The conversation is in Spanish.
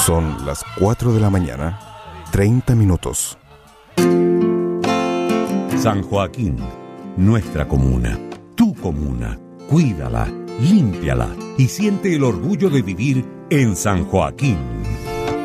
Son las 4 de la mañana, 30 minutos. San Joaquín, nuestra comuna, tu comuna. Cuídala, límpiala y siente el orgullo de vivir en San Joaquín.